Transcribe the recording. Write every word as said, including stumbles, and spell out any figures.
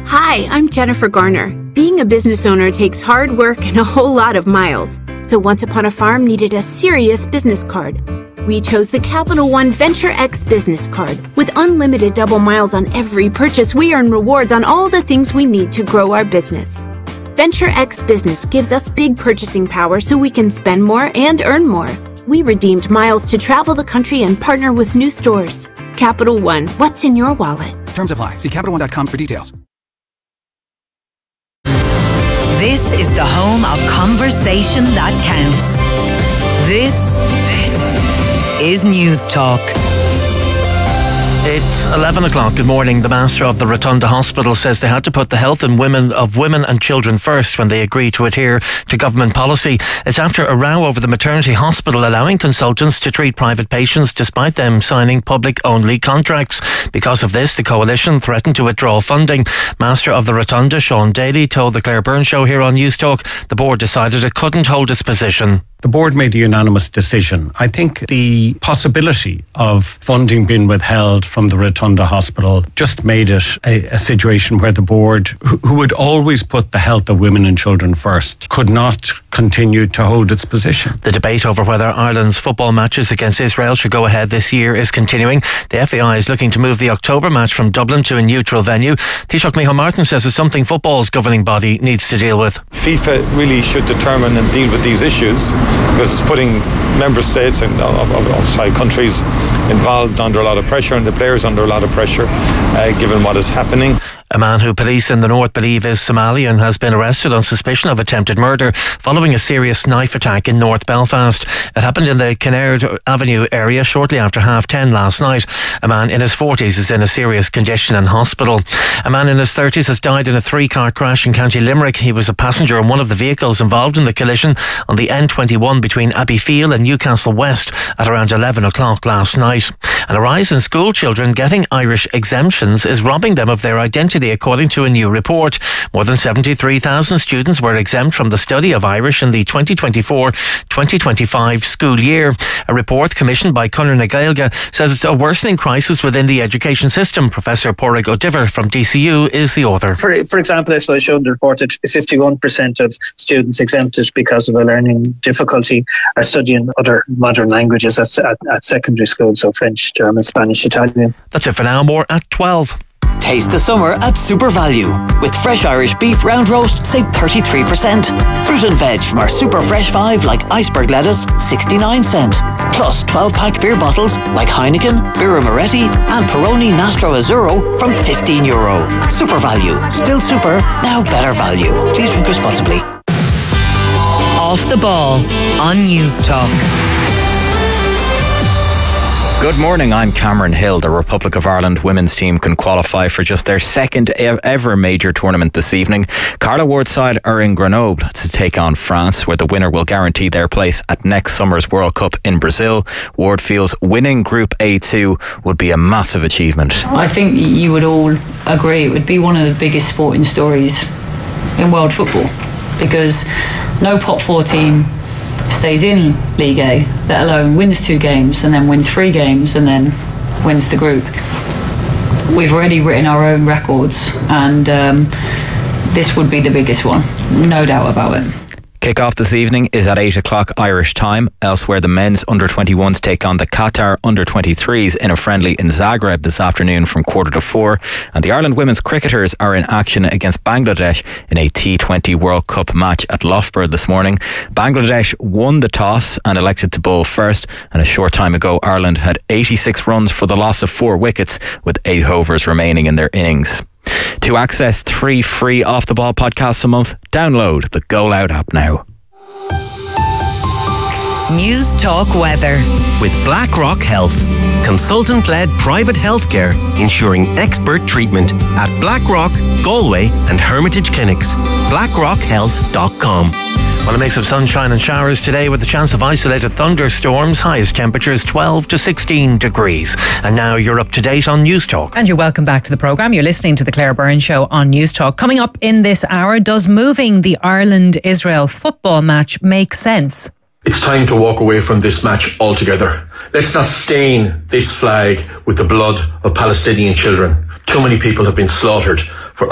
Hi, I'm Jennifer Garner. Being a business owner takes hard work and a whole lot of miles. So Once Upon a Farm needed a serious business card. We chose the Capital One Venture X business card. With unlimited double miles on every purchase, we earn rewards on all the things we need to grow our business. Venture X Business gives us big purchasing power so we can spend more and earn more. We redeemed miles to travel the country and partner with new stores. Capital One, what's in your wallet? Terms apply. See Capital One dot com for details. This is the home of conversation that counts. This, this is News Talk. It's eleven o'clock. Good morning. The master of the Rotunda Hospital says they had to put the health and women of women and children first when they agreed to adhere to government policy. It's after a row over the maternity hospital allowing consultants to treat private patients despite them signing public-only contracts. Because of this, the coalition threatened to withdraw funding. Master of the Rotunda, Sean Daly, told the Claire Byrne Show here on News Talk the board decided it couldn't hold its position. The board made a unanimous decision. I think the possibility of funding being withheld from the Rotunda Hospital just made it a, a situation where the board, who, who would always put the health of women and children first, could not continue to hold its position. The debate over whether Ireland's football matches against Israel should go ahead this year is continuing. The F A I is looking to move the October match from Dublin to a neutral venue. Taoiseach Micheál Martin says it's something football's governing body needs to deal with. FIFA really should determine and deal with these issues, because it's putting member states and of, of, of sorry, countries involved under a lot of pressure, and the players under a lot of pressure, uh, given what is happening. A man who police in the north believe is Somalian has been arrested on suspicion of attempted murder following a serious knife attack in North Belfast. It happened in the Kinnaird Avenue area shortly after half ten last night. A man in his forties is in a serious condition in hospital. A man in his thirties has died in a three-car crash in County Limerick. He was a passenger in one of the vehicles involved in the collision on the N twenty-one between Abbeyfield and Newcastle West at around eleven o'clock last night. And a rise in school children getting Irish exemptions is robbing them of their identity, according to a new report. More than seventy-three thousand students were exempt from the study of Irish in the twenty twenty-four twenty twenty-five school year. A report commissioned by Conor na Gaeilge says it's a worsening crisis within the education system. Professor Pádraig Ó Diver from D C U is the author. For, for example, as I showed in the report, that fifty-one percent of students exempted because of a learning difficulty are studying other modern languages at, at, at secondary school, so French, German, Spanish, Italian. That's it for now. More at twelve. Taste the summer at Super Value. With fresh Irish beef round roast, save thirty-three percent. Fruit and veg from our Super Fresh five like iceberg lettuce, sixty-nine cent. Plus twelve pack beer bottles like Heineken, Birra Moretti and Peroni Nastro Azzurro from fifteen euro. Super Value. Still super, now better value. Please drink responsibly. Off the Ball on News Talk. Good morning, I'm Cameron Hill. The Republic of Ireland women's team can qualify for just their second ever major tournament this evening. Carla Ward's side are in Grenoble to take on France, where the winner will guarantee their place at next summer's World Cup in Brazil. Ward feels winning Group A two would be a massive achievement. I think you would all agree it would be one of the biggest sporting stories in world football, because no pot four team stays in League A, let alone wins two games and then wins three games and then wins the group. We've already written our own records, and um, this would be the biggest one, no doubt about it. Kick-off this evening is at eight o'clock Irish time. Elsewhere, the men's under twenty-ones take on the Qatar under twenty-threes in a friendly in Zagreb this afternoon from quarter to four. And the Ireland women's cricketers are in action against Bangladesh in a T twenty World Cup match at Loughborough this morning. Bangladesh won the toss and elected to bowl first. And a short time ago, Ireland had eighty-six runs for the loss of four wickets, with eight overs remaining in their innings. To access three free Off the Ball podcasts a month, download the Goal Out app now. News Talk Weather. With BlackRock Health, consultant-led private healthcare ensuring expert treatment at BlackRock, Galway and Hermitage Clinics. blackrock health dot com. Well, a mix of sunshine and showers today with the chance of isolated thunderstorms. Highest temperatures twelve to sixteen degrees. And now you're up to date on News Talk. And you're welcome back to the programme. You're listening to the Claire Byrne Show on News Talk. Coming up in this hour, does moving the Ireland-Israel football match make sense? It's time to walk away from this match altogether. Let's not stain this flag with the blood of Palestinian children. Too many people have been slaughtered